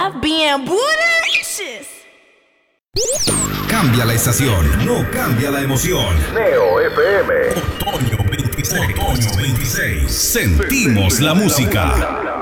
love being bootylicious. Cambia la estación, no cambia la emoción. Neo FM. Otoño 26. Sentimos la música.